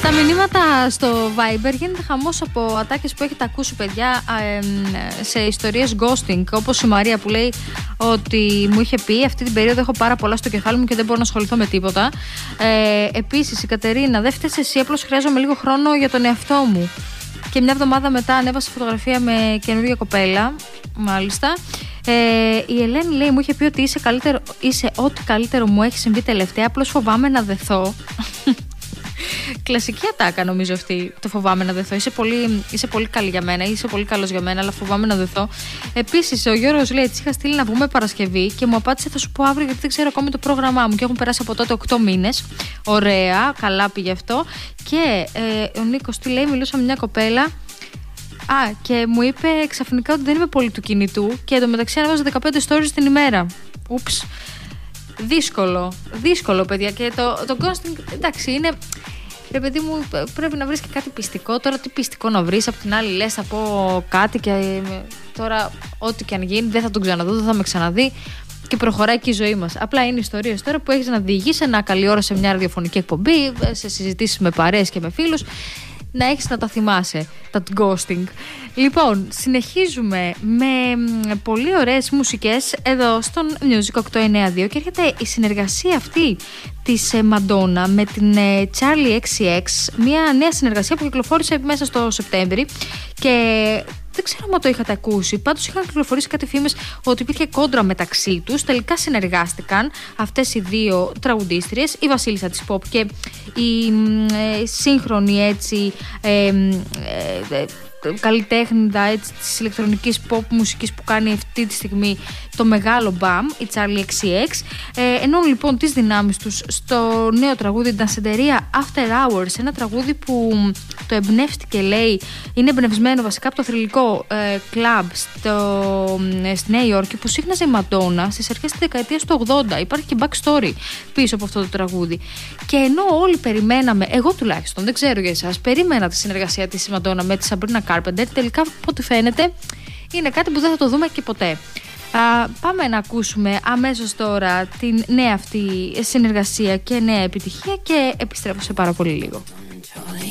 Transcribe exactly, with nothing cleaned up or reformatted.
Στα μηνύματα στο Viber γίνεται χαμός από ατάκες που έχετε ακούσει, παιδιά, σε ιστορίες ghosting, όπως η Μαρία που λέει ότι μου είχε πει αυτή την περίοδο έχω πάρα πολλά στο κεφάλι μου και δεν μπορώ να ασχοληθώ με τίποτα. Ε, επίσης η Κατερίνα, δεν φταίς εσύ, απλώς χρειάζομαι λίγο χρόνο για τον εαυτό μου. Και μια εβδομάδα μετά ανέβασε φωτογραφία με καινούργια κοπέλα, μάλιστα. Ε, η Ελένη λέει, μου είχε πει ότι είσαι, καλύτερο, είσαι ό,τι καλύτερο μου έχει συμβεί τελευταία, απλώς φοβάμαι να δεθώ. Κλασική ατάκα νομίζω αυτή, το φοβάμαι να δεθώ. Είσαι πολύ, είσαι πολύ καλή για μένα, είσαι πολύ καλός για μένα, αλλά φοβάμαι να δεθώ. Επίσης, ο Γιώργος λέει: έτσι είχα στείλει να βγούμε Παρασκευή και μου απάντησε: θα σου πω αύριο, γιατί δεν ξέρω ακόμη το πρόγραμμά μου. Και έχουν περάσει από τότε οκτώ μήνες. Ωραία, καλά πήγε αυτό. Και ε, ο Νίκος τι λέει: μιλούσα με μια κοπέλα. Α, και μου είπε ξαφνικά ότι δεν είμαι πολύ του κινητού και εντωμεταξύ ανέβαζα δεκαπέντε stories την ημέρα. Ούψ. Δύσκολο, δύσκολο, παιδιά. Και το, το ghosting, εντάξει, είναι. Ρε παιδί μου, πρέπει να βρεις και κάτι πιστικό. Τώρα, τι πιστικό να βρεις, απ' την άλλη λες θα πω κάτι και τώρα, ό,τι και αν γίνει, δεν θα τον ξαναδώ, δεν θα με ξαναδεί. Και προχωράει και η ζωή μας. Απλά είναι ιστορίες τώρα που έχεις να διηγείς ένα καλή ώρα σε μια ραδιοφωνική εκπομπή, σε συζητήσεις με παρέες και με φίλους. Να έχεις να τα θυμάσαι, τα ghosting. Λοιπόν, συνεχίζουμε με πολύ ωραίες μουσικές εδώ στον Music οκτώ εννιά δύο και έρχεται η συνεργασία αυτή της Madonna με την Charli εξ σι εξ, μια νέα συνεργασία που κυκλοφόρησε μέσα στο Σεπτέμβρη και δεν ξέρω αν το είχατε ακούσει. Πάντως είχαν κυκλοφορήσει κάτι φήμες ότι υπήρχε κόντρα μεταξύ τους. Τελικά συνεργάστηκαν αυτές οι δύο τραγουδίστριες, η βασίλισσα της pop και η ε, σύγχρονη έτσι ε, ε, ε, καλλιτέχνηδα έτσι, της ηλεκτρονικής pop μουσικής που κάνει αυτή τη στιγμή το μεγάλο μπαμ, η Charli εξ σι εξ. Ε, ενώνουν λοιπόν τις δυνάμεις τους στο νέο τραγούδι Danceteria After Hours, ένα τραγούδι που το εμπνεύστηκε, λέει, είναι εμπνευσμένο βασικά από το θρυλικό ε, κλαμπ στο, ε, στη Νέα Υόρκη που σύχναζε η Madonna στις αρχές της δεκαετίας του ογδόντα. Υπάρχει και backstory πίσω από αυτό το τραγούδι. Και ενώ όλοι περιμέναμε, εγώ τουλάχιστον, δεν ξέρω για εσάς, περίμενα τη συνεργασία της Madonna με τη Sabrina Carpenter, τελικά από ό,τι φαίνεται είναι κάτι που δεν θα το δούμε και ποτέ. Α, πάμε να ακούσουμε αμέσως τώρα την νέα αυτή συνεργασία και νέα επιτυχία και επιστρέφω σε πάρα πολύ λίγο.